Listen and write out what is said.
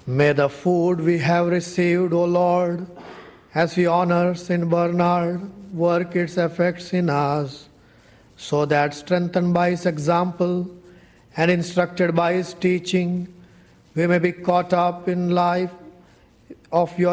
May the food we have received, O Lord, as we honor St. Bernard, work its effects in us, so that strengthened by his example and instructed by his teaching, we may be caught up in life of your